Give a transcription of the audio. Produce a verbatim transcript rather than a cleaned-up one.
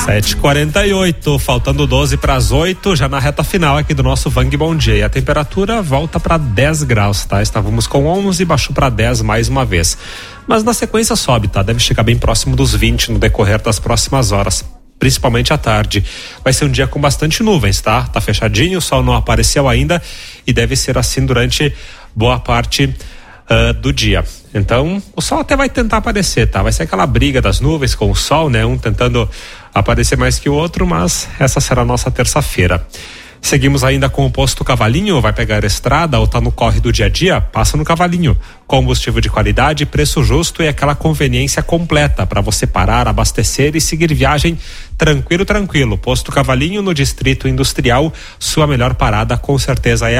sete e quarenta e oito, faltando doze para as oito, já na reta final aqui do nosso Vang Bom Dia. E a temperatura volta para dez graus, tá? Estávamos com onze e baixou para dez mais uma vez. Mas na sequência sobe, tá? Deve chegar bem próximo dos vinte no decorrer das próximas horas, principalmente à tarde. Vai ser um dia com bastante nuvens, tá? Tá fechadinho, o sol não apareceu ainda e deve ser assim durante boa parte uh, do dia. Então, o sol até vai tentar aparecer, tá? Vai ser aquela briga das nuvens com o sol, né? Um tentando aparecer mais que o outro, mas essa será a nossa terça-feira. Seguimos ainda com o posto Cavalinho. Vai pegar a estrada ou tá no corre do dia a dia? Passa no Cavalinho. Combustível de qualidade, preço justo e aquela conveniência completa para você parar, abastecer e seguir viagem tranquilo, tranquilo. Posto Cavalinho no Distrito Industrial, sua melhor parada com certeza é